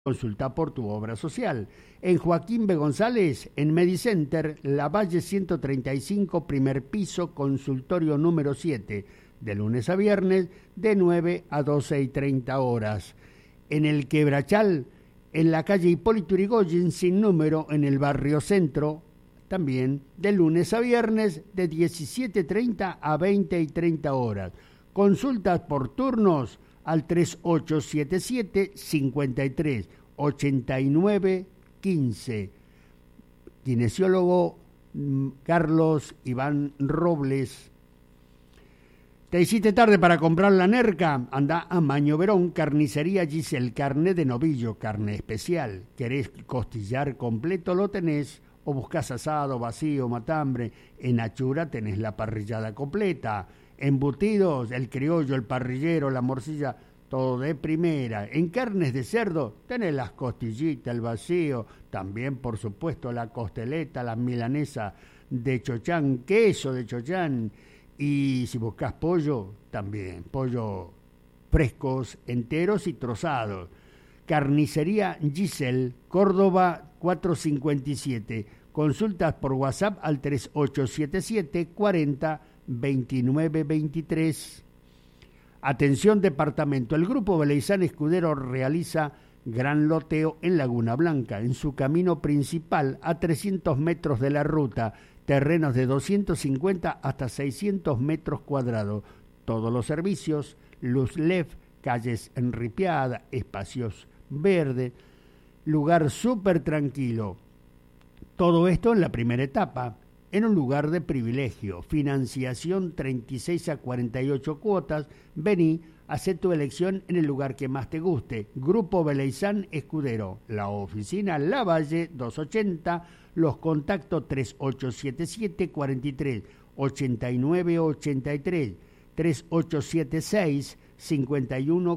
Consulta por tu obra social. En Joaquín B. González, en Medicenter, La Valle 135, primer piso, consultorio número 7, de lunes a viernes, de 9 a 12:30 horas. En el Quebrachal, en la calle Hipólito Yrigoyen, sin número, en el barrio Centro, también de lunes a viernes, de 17:30 a 20:30 horas. Consultas por turnos al 3877-538915. Kinesiólogo Carlos Iván Robles. ¿Te hiciste tarde para comprar la nerca? Anda a Maño Verón, carnicería Giselle, carne de novillo, carne especial. ¿Querés costillar completo? Lo tenés. O buscás asado, vacío, matambre. En Achura tenés la parrillada completa. Embutidos, el criollo, el parrillero, la morcilla, todo de primera. En carnes de cerdo tenés las costillitas, el vacío, también por supuesto la costeleta, la milanesa de Chochán, queso de Chochán. Y si buscas pollo, también pollo frescos, enteros y trozados. Carnicería Giselle, Córdoba 457. Consultas por WhatsApp al 3877 40 2923. Atención departamento, el Grupo Beleizán Escudero realiza gran loteo en Laguna Blanca, en su camino principal a 300 metros de la ruta, terrenos de 250 hasta 600 metros cuadrados, todos los servicios, luz LED, calles enripiadas, espacios verdes, lugar súper tranquilo. Todo esto en la primera etapa, en un lugar de privilegio, financiación 36 a 48 cuotas, vení, hacé tu elección en el lugar que más te guste. Grupo Beleizán Escudero, la oficina La Valle 280, los contactos 3877 43 89 83, 3876 51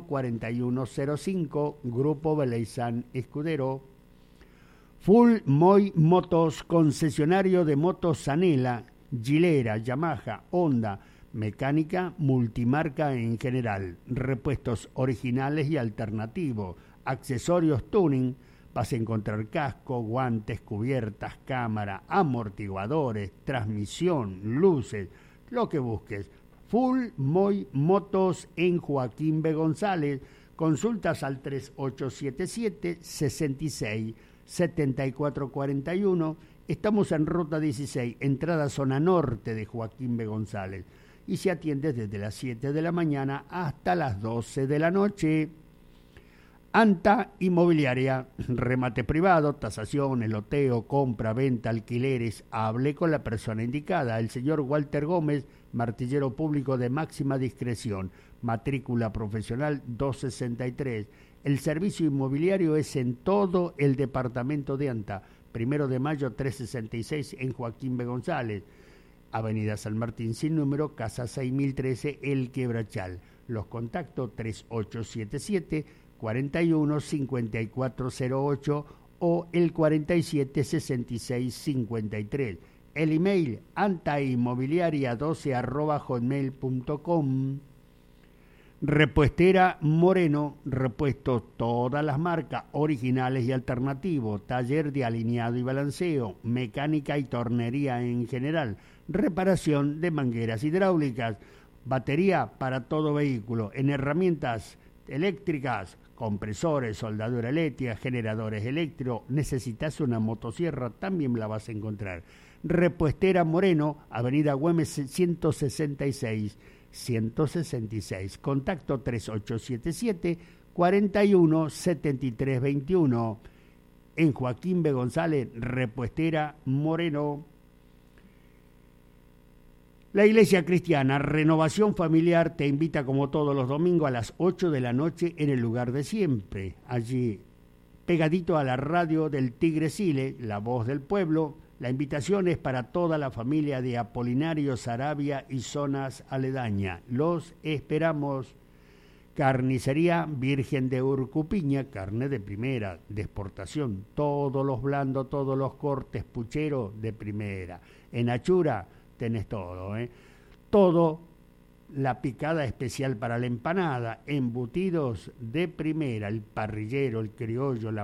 4105, Grupo Beleizán Escudero. Full Moy Motos, concesionario de motos Sanela, Gilera, Yamaha, Honda, mecánica multimarca en general, repuestos originales y alternativos, accesorios tuning, vas a encontrar casco, guantes, cubiertas, cámara, amortiguadores, transmisión, luces, lo que busques. Full Moy Motos en Joaquín B. González, consultas al 3877 66 7441, estamos en Ruta 16, entrada zona norte de Joaquín B. González, y se atiende desde las 7 de la mañana hasta las 12 de la noche. ANTA Inmobiliaria, remate privado, tasación, loteo, compra, venta, alquileres. Hable con la persona indicada, el señor Walter Gómez, martillero público de máxima discreción, matrícula profesional 263. El servicio inmobiliario es en todo el departamento de ANTA, 1 de mayo 366 en Joaquín B. González, Avenida San Martín sin número, Casa 6013, El Quebrachal. Los contactos 3877 41 5408 o el 47 66 53. El email antainmobiliaria12@hotmail.com. Repuestera Moreno, repuestos todas las marcas, originales y alternativos, taller de alineado y balanceo, mecánica y tornería en general, reparación de mangueras hidráulicas, batería para todo vehículo, en herramientas eléctricas, compresores, soldadura eléctrica, generadores eléctricos. Necesitas una motosierra, también la vas a encontrar. Repuestera Moreno, Avenida Güemes 166, contacto 3877 41 73 21. En Joaquín B. González, Repuestera Moreno. La Iglesia Cristiana Renovación Familiar te invita como todos los domingos a las 8 de la noche en el lugar de siempre, allí pegadito a la radio del Tigre Sile, la voz del pueblo. La invitación es para toda la familia de Apolinario Sarabia y zonas aledañas. Los esperamos. Carnicería Virgen de Urcupiña, carne de primera, de exportación. Todos los blandos, todos los cortes, puchero de primera. En Achura tenés todo, todo la picada especial para la empanada, embutidos de primera, el parrillero, el criollo, la